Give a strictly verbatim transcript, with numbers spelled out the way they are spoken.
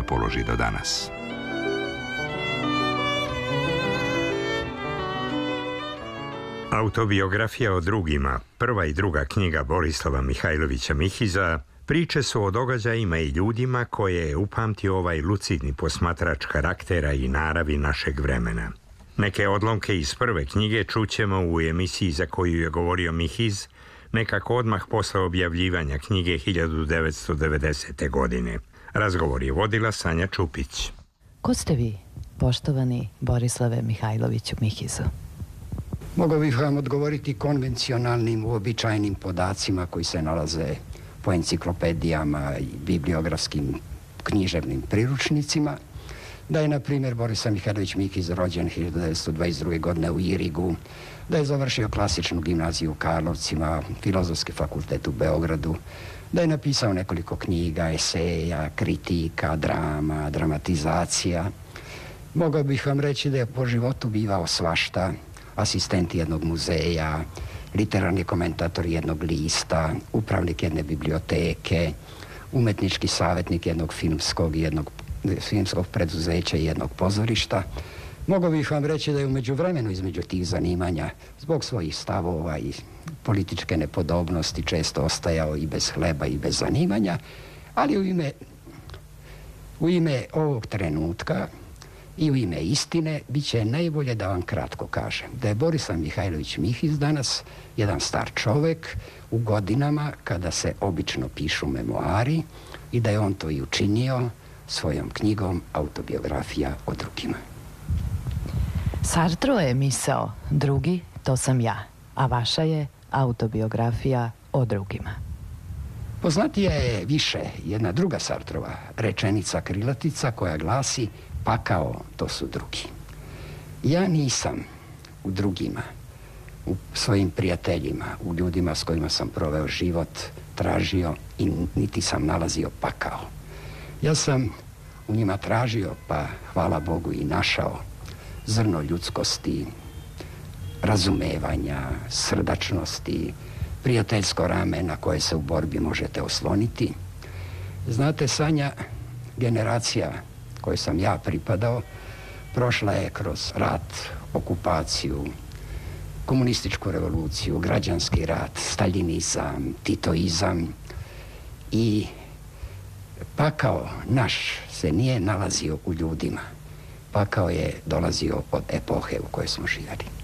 položi do danas. Autobiografija o drugima, prva i druga knjiga Borislava Mihajlovića Mihiza, priče su o događajima i ljudima koje je upamtio ovaj lucidni posmatrač karaktera i naravi našeg vremena. Neke odlomke iz prve knjige čućemo u emisiji za koju je govorio Mihiz, nekako odmah posle objavljivanja knjige hiljadu devetsto devedesete. godine. Razgovor je vodila Sanja Čupić. Ko ste vi, poštovani Borislave Mihajloviću Mihizu? Mogao bih vam odgovoriti konvencionalnim, uobičajenim podacima koji se nalaze po enciklopedijama i bibliografskim književnim priručnicima, da je, na primjer, Borislav Mihajlović Mihiz rođen hiljadu devetsto dvadeset druge. godine u Irigu, da je završio klasičnu gimnaziju u Karlovcima, Filozofski fakultet u Beogradu, da je napisao nekoliko knjiga, eseja, kritika, drama, dramatizacija. Mogao bih vam reći da je po životu bivao svašta, asistent jednog muzeja, literarni komentator jednog lista, upravnik jedne biblioteke, umetnički savjetnik jednog filmskog, jednog filmskog preduzeća i jednog pozorišta. Mogao bih vam reći da je u međuvremenu između tih zanimanja, zbog svojih stavova i političke nepodobnosti, često ostajao i bez hleba i bez zanimanja, ali u ime, u ime ovog trenutka i u ime istine bit će najbolje da vam kratko kažem da je Borislav Mihajlović Mihiz danas jedan star čovek u godinama kada se obično pišu memoari i da je on to i učinio svojom knjigom Autobiografija o drugima. Sartro je misao drugi, to sam ja, a vaša je Autobiografija o drugima. Poznatija je više jedna druga Sartrova rečenica krilatica koja glasi: pakao, to su drugi. Ja nisam u drugima, u svojim prijateljima, u ljudima s kojima sam proveo život, tražio i niti sam nalazio pakao. Ja sam u njima tražio, pa hvala Bogu i našao, zrno ljudskosti, razumevanja, srdačnosti, prijateljsko rame na koje se u borbi možete osloniti. Znate, Sanja, generacija kojoj sam ja pripadao, prošla je kroz rat, okupaciju, komunističku revoluciju, građanski rat, staljinizam, titoizam i pakao naš se nije nalazio u ljudima. Pakao je dolazio od epohe u kojoj smo živjeli.